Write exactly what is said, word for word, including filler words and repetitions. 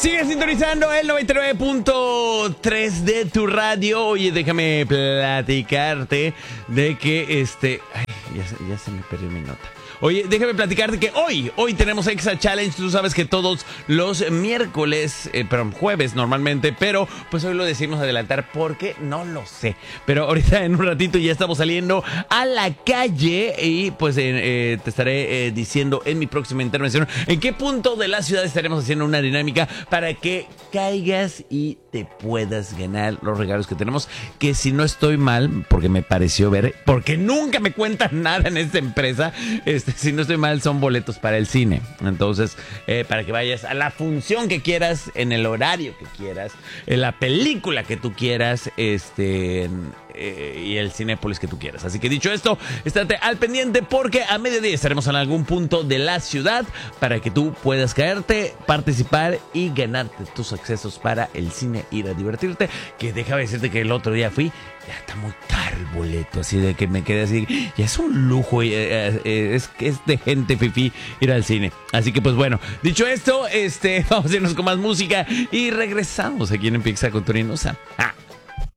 Sigue sintonizando el noventa y nueve punto tres de tu radio. Oye, déjame platicarte de que este... Ay, ya, se- ya se me perdió mi nota. Oye, déjame platicarte que hoy, hoy tenemos Exa Challenge. Tú sabes que todos los miércoles, eh, perdón, jueves normalmente, pero pues hoy lo decidimos adelantar porque no lo sé. Pero ahorita en un ratito ya estamos saliendo a la calle y pues eh, eh, te estaré eh, diciendo en mi próxima intervención en qué punto de la ciudad estaremos haciendo una dinámica para que caigas y te puedas ganar los regalos que tenemos. Que si no estoy mal, porque me pareció ver, porque nunca me cuentan nada en esta empresa, este, si no estoy mal, son boletos para el cine. Entonces, eh, para que vayas a la función que quieras, en el horario que quieras, en la película que tú quieras, este... en- eh, y el Cinépolis que tú quieras. Así que dicho esto, estate al pendiente porque a mediodía estaremos en algún punto de la ciudad para que tú puedas caerte, participar y ganarte tus accesos para el cine, ir a divertirte. Que déjame decirte que el otro día fui, ya está muy caro el boleto, así de que me quedé así, ya es un lujo, eh, eh, eh, es, es de gente fifí ir al cine. Así que pues bueno, dicho esto, este, vamos a irnos con más música y regresamos aquí en Pizza con Tony Nosa. Ah.